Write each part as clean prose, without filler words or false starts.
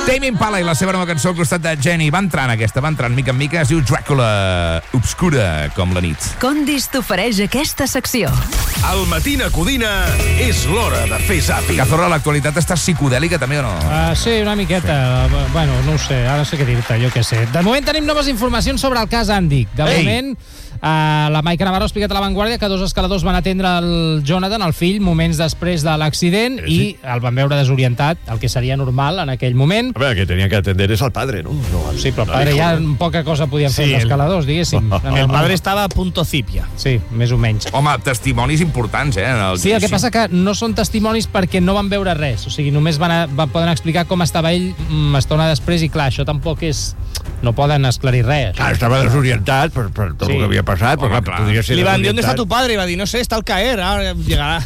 Tame Impala i la seva nova cançó al costat de Jenny. Va entrant mica en mica. Es diu Dràcula, obscura com la nit. Condis t'ofereix aquesta secció. Al Matina Codina és l'hora de fer zàping. Cazorla, l'actualitat està psicodèlica també o no? Sí, una miqueta. Bueno, no ho sé, ara no sé què dir-te, jo què sé. De moment tenim noves informacions sobre el cas Andic. De moment, la Maica Navarro ha explicat a La Vanguardia que dos escaladors van atendre el Jonathan, el fill, moments després de l'accident, i el van veure desorientat, el que seria normal en aquell moment. A veure, que tenía que atender es al padre, ¿no? Sí, però el padre ja poca cosa podien fer els escaladors, diguéssim. El padre estava a punto cipia. Sí, més o menys. Home, testimonis importants, Sí, el que passa que no són testimonis perquè no van veure res, o sigui, només poden explicar com estava ell estona després, i clar, això tampoc és... No poden esclarir res. Clar, estava desorientat per tot el que havia passat, però clar, podria ser Li van dir, ¿dónde está tu padre? I va dir, no sé, está al caer, ara llegarà.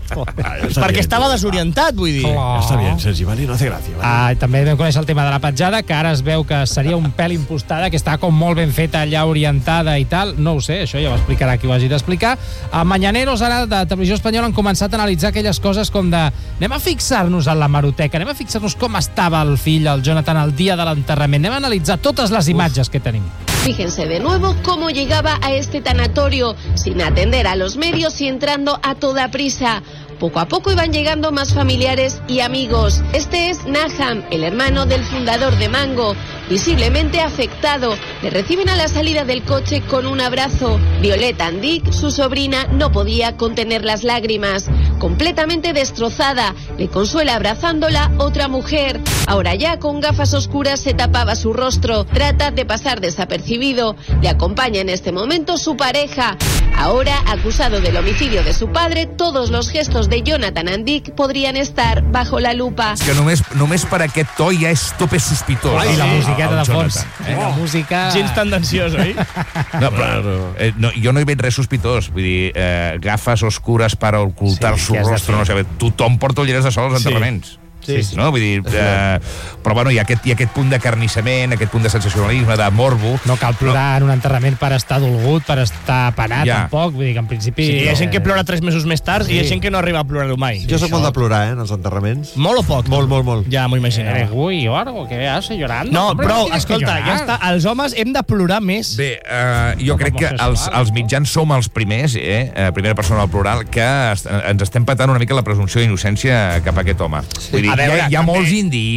Perquè estava desorientat, vull dir. Està bien, Sergi, vale, no hace gràcia. Vale. També vam conèixer el tema de la petjada, que ara es veu que seria un pèl impostada, que està com molt ben feta, allà orientada i tal. No ho sé, això ja ho explicarà qui ho hagi d'explicar. A Mañaneros, ara, de Televisió Espanyola, han començat a analitzar aquelles coses com de... Anem a fixar-nos en la hemeroteca, anem a fixar-nos com estava el fill, el Jonathan, el dia de l'enterrament. Anem a analitzar totes les imatges que tenim. Fíjense de nuevo cómo llegaba a este tanatorio, sin atender a los medios y entrando a toda prisa. Poco a poco iban llegando más familiares y amigos. Este es Naham, el hermano del fundador de Mango, visiblemente afectado. Le reciben a la salida del coche con un abrazo. Violeta Andic, su sobrina, no podía contener las lágrimas. Completamente destrozada, le consuela abrazándola otra mujer. Ahora ya con gafas oscuras se tapaba su rostro. Trata de pasar desapercibido. Le acompaña en este momento su pareja. Ahora, acusado del homicidio de su padre, todos los gestos de Jonathan Andic podrien estar bajo la lupa. És que només per aquest to ja és tope sospitós. I la musiqueta de fons. La música... Gens tendenciós, oi? No, però jo no hi veig res sospitós. Vull dir, gafes oscures per ocultar su rostro, no sé, tothom porta ulleres de sol als enterraments. Sí. No? Vull dir, però bueno, hi ha aquest punt de carnissament, aquest punt de sensacionalisme, de morbo. No cal plorar en un enterrament per estar dolgut, per estar penat, tampoc. Vull dir que en principi... Sí, hi ha gent que plora 3 mesos més tard i hi ha gent que no arriba a plorar-ho mai. Jo soc molt de plorar, en els enterraments. Molt o poc? Molt. Ja m'ho imaginava. Ui, algo que hace llorando. No, prou, escolta, ja està. Els homes hem de plorar més. Bé, jo crec que els mitjans som els primers, primera persona al plural, que ens estem patant una mica la presumpció d'innocència cap a aquest home. Vull dir, hi ha molts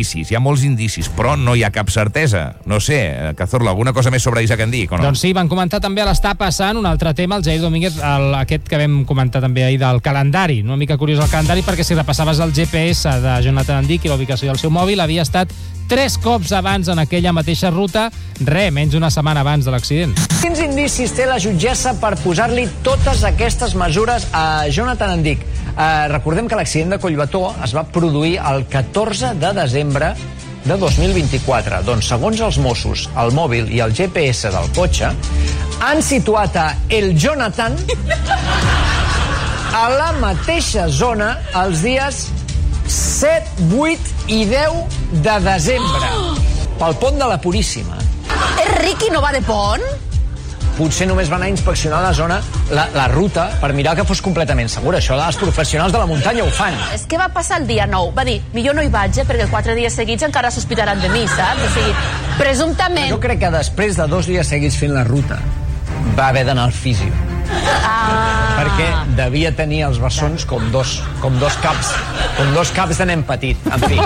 indicis, però no hi ha cap certesa. No sé, Cazorla, alguna cosa més sobre Isaac Andic, o no? Doncs sí, van comentar també a l'Està passant un altre tema, el Jair Domínguez, aquest que vam comentar també ahir del calendari. Una mica curiós el calendari, perquè si repassaves el GPS de Jonathan Andic i la ubicació del seu mòbil, havia estat 3 cops abans en aquella mateixa ruta, menys d'una setmana abans de l'accident. Quins indicis té la jutgessa per posar-li totes aquestes mesures a Jonathan Andic? Recordem que l'accident de Collbató es va produir el 14 de desembre de 2024. Doncs, segons els Mossos, el mòbil i el GPS del cotxe han situat a el Jonathan a la mateixa zona els dies 7, 8 i 10 de desembre, pel pont de la Puríssima. Ricky no va de pont? Potser només van anar a inspeccionar la zona, la ruta, per mirar que fos completament segura. Això els professionals de la muntanya ho fan. És que va passar el dia 9. Va dir, millor no hi vaig, perquè 4 dies seguits encara sospitaran de mi, saps? O sigui, presumptament... Jo crec que després de 2 dies seguits fent la ruta va haver d'anar al físio. Perquè devia tenir els bessons com dos caps de nen petit, en fi.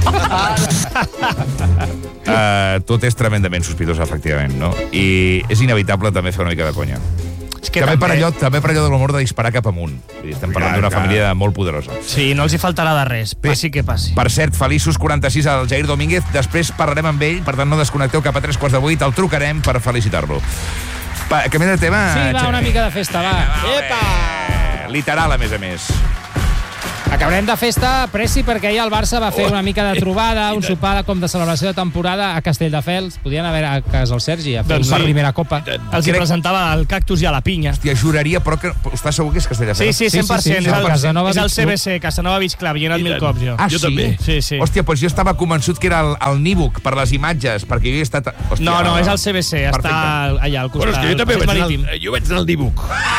Tot és tremendament sospitós, efectivament, no? I és inevitable també fer una mica de conya. També per allò de l'humor de disparar cap amunt. Estem parlant d'una família molt poderosa. Sí, no els hi faltarà de res, passi que passi. Per cert, feliços 46 al Jair Domínguez. Després parlarem amb ell, per tant no desconnecteu cap a 3:15. El trucarem per felicitar-lo. Canviem de tema. Sí, va, una mica de festa, va. Epa! Literal, a més. Acabarem de festa, Pressi, perquè ahir el Barça va fer una mica de trobada, un sopar com de celebració de temporada a Castelldefels. Podien haver a casa el Sergi a fer la primera copa. Els hi presentava el cactus i a la pinya. Hòstia, juraria, però que estàs segur que és Castelldefels? Sí, 100%. És el CBC, Casanova Beach Club. Hi he anat 1000 cops, jo. Ah, sí? També. Sí. Hòstia, doncs jo estava convençut que era el Níbuc, per les imatges, perquè jo he estat... No, és el CBC, està allà al costat. Bueno, és que jo també vaig anar al Níbuc.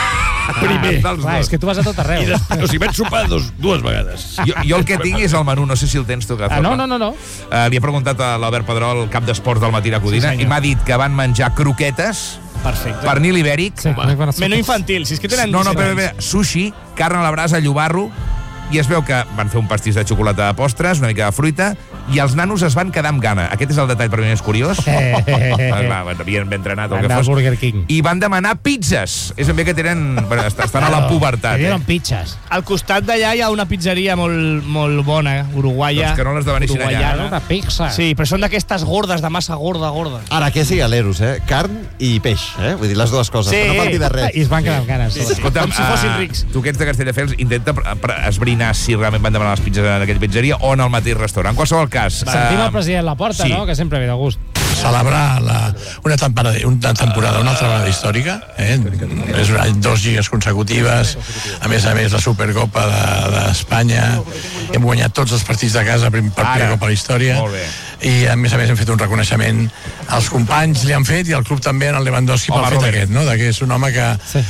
Primer. Clar, és que tu vas a tot arreu. I després, o sigui, vaig sopar dues vegades. Jo el que tinc és el menú, no sé si el tens tu, Cazorla. No. Li he preguntat a l'Albert Pedrol, el cap d'esports del Matí a Codina, i m'ha dit que van menjar croquetes, pernil ibèric, menú infantil, si és que tenen... No, però sushi, carn a la brasa, llobarro, i es veu que van fer un pastís de xocolata de postres, una mica de fruita, i els nanos es van quedar amb gana. Aquest és el detall per mi més curiós. Havien ben entrenat o el que fos. Burger King. I van demanar pizzas. És ben bé que tenen... estan a la pubertat. Tenen pizzas. Al costat d'allà hi ha una pizzeria molt bona, uruguaia. Doncs que no les deveneixin allà. Una pizza. Sí, però són d'aquestes gordes, de massa gorda. Ara, què sí, aleros, Carn i peix, Vull dir, les dues coses. Sí. No falti de res. I es van quedar amb ganes. Escolta'm, com si fossin rics. Tu que ets de Castelldefels, intenta esbrinar si realment van demanar les pizzas en aquella pizzeria o en el mateix restaurant. En qualsevol cas... Sentim el president Laporta, no?, que sempre ve de gust. Celebrar una temporada, una altra vegada històrica, és 2 lligues consecutives, a més la Supercopa d'Espanya, hem guanyat tots els partits de casa per primer cop a la història, i a més hem fet un reconeixement als companys, li han fet, i al club també, en el Lewandowski, pel fet aquest, no?, que és un home que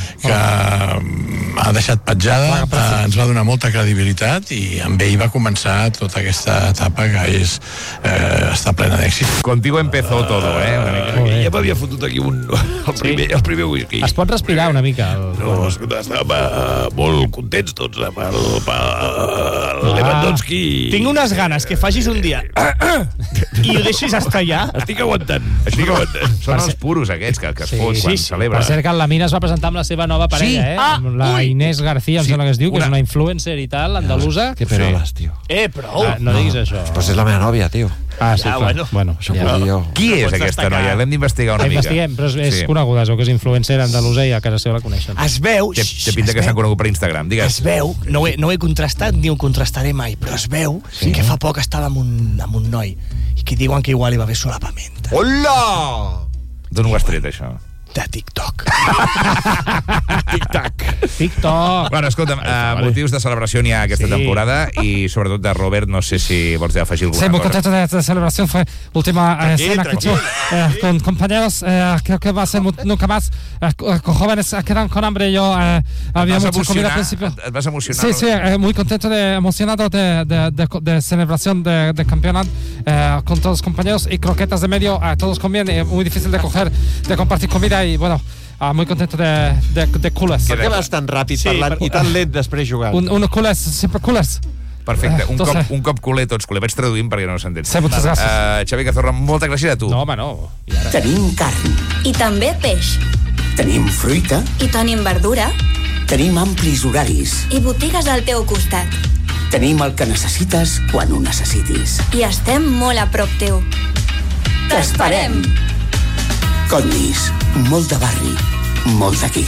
ha deixat petjada, ens va donar molta credibilitat, i amb ell va començar tota aquesta etapa que està plena d'èxit. Contigo empezó todo, Ja m'havia fotut aquí el primer whisky. Es pot respirar una mica. No, estàvem molt contents tots amb el Lewandowski. Tinc unes ganes que facis un dia i ho deixis estar allà. Estic aguantant. Són els puros aquests que es fot quan celebra. Per cert, que en la Mina es va presentar amb la seva nova parella, amb la Inés García, em sembla que es diu, que és una influencer i tal, andalusa. Que peroles, tio. Prou. No diguis això. Pues és la meva nòvia, tio. Sí, clar. Bueno, això puc dir jo. Qui és aquesta noia? L'hem d'investigar una mica. Investiguem, però és coneguda, es veu que és influencer andalusa i a casa seva la coneixen. Es veu... Té pinta que s'han conegut per Instagram, digues. Es veu, no ho he contrastat ni ho contrastaré mai, però es veu que fa poc estava amb un noi i que diuen que igual hi va haver solapament. Hola! D'on ho has tret, això? De TikTok. TikTok. Bueno, escolta'm, motius de celebració n'hi ha aquesta temporada y sobretot de Robert, no sé si vols afegir alguna cosa. Sí, muy contento de celebración. Fue última cena que tuve con compañeros. Creo que va a ser nunca más. Con jóvenes quedan con hambre. Yo había mucha comida al principio. Et vas emocionar? Sí, muy contento, emocionado de celebración de campeonato con todos los compañeros y croquetas de medio. Todos comían, muy difícil de compartir comida. I, bueno, muy contento de cules. Per què vas tan ràpid parlant i tan lent després jugant? Un cules, sempre cules. Perfecte, un cop culer, tots culer. Vaig traduint perquè no s'entén. Sí, moltes gràcies. Xavi Cazorla, moltes gràcies a tu. No, home, no. Tenim carn. I també peix. Tenim fruita. I tenim verdura. Tenim amplis horaris. I botigues al teu costat. Tenim el que necessites quan ho necessitis. I estem molt a prop teu. T'esperem! Condis, molt de barri, molt d'aquí.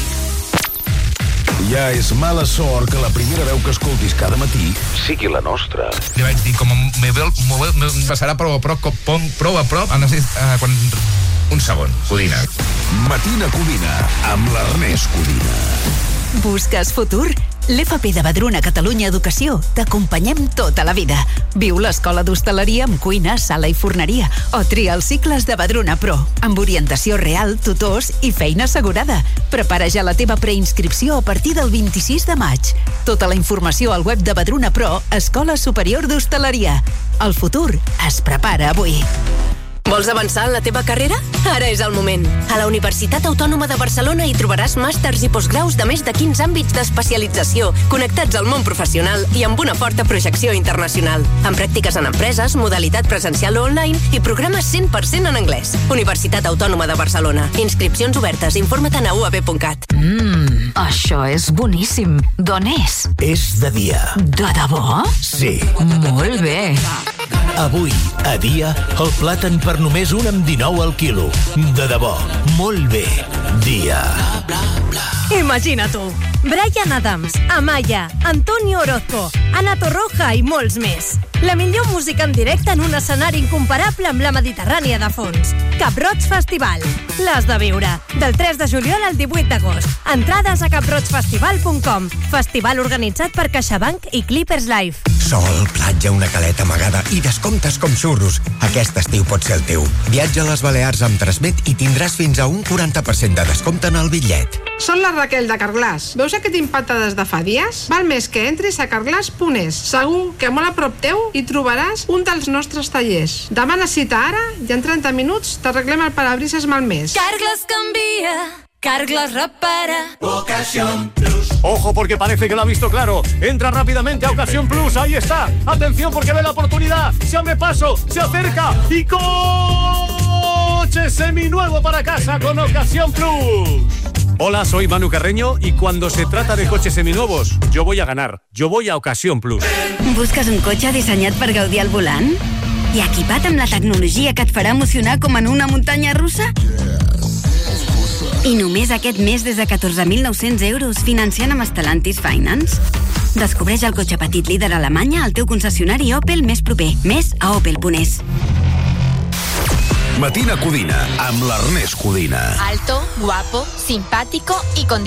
Ja és mala sort que la primera veu que escoltis cada matí sigui la nostra. Li vaig dir, com me passarà prou a prop, quan... Un segon, Codina. Matina Codina, amb l'Ernest Codina. Busques futur? L'FP de Vedruna Catalunya Educació t'acompanyem tota la vida. Viu l'escola d'hostaleria amb cuina, sala i forneria o tria els cicles de Vedruna Pro amb orientació real, tutors i feina assegurada. Prepara ja la teva preinscripció a partir del 26 de maig. Tota la informació al web de Vedruna Pro, Escola Superior d'Hostaleria. El futur es prepara avui. Vols avançar en la teva carrera? Ara és el moment. A la Universitat Autònoma de Barcelona hi trobaràs màsters i postgraus de més de 15 àmbits d'especialització, connectats al món professional i amb una forta projecció internacional. Amb pràctiques en empreses, modalitat presencial o online i programes 100% en anglès. Universitat Autònoma de Barcelona. Inscripcions obertes. Informa't a uab.cat. Això és boníssim. D'on és? És de dia. De debò? Sí. Molt bé. Avui, a dia, el plàtan per només 1,19 al quilo. De debò, molt bé. Dia. Imagina tu. Bryan Adams, Amaya, Antonio Orozco, Ana Torroja i molts més. La millor música en directe en un escenari incomparable amb la Mediterrània de fons. Cap Roig Festival. L'has de viure. Del 3 de juliol al 18 d'agost. Entrades a caproigfestival.com. Festival organitzat per CaixaBank i Clippers Live. Sol, platja, una caleta amagada i descomptes com xurros. Aquest estiu pot ser el teu. Viatja a les Balears amb Transmet i tindràs fins a un 40% de descompte en el bitllet. Són la Raquel de Carglass. Veus aquest impacte des de fa dies? Val més que entris a carglass.es. Segur que molt a prop teu hi trobaràs un dels nostres tallers. Demana cita ara i en 30 minuts t'arreglem el parabrises malmès. Carglass canvia, Carglass repara. Ocasión Plus. Ojo, porque parece que lo ha visto claro. Entra rápidamente a Ocasión Plus. Ahí está. Atención, porque ve la oportunidad. Se abre paso, se acerca y coche seminuevo para casa con Ocasión Plus. Hola, soy Manu Carreño y cuando se trata de coches seminuevos, yo voy a ganar. Yo voy a Ocasión Plus. Busques un cotxe dissenyat per gaudir al volant? I equipat amb la tecnologia que et farà emocionar com en una muntanya russa? I només aquest mes des de 14.900 euros financiant amb Stellantis Finance. Descobreix el cotxe petit líder a Alemanya al teu concessionari Opel més proper. Més a opel.es. Matina Codina, amb l'Ernest Codina. Alto, guapo, simpático y con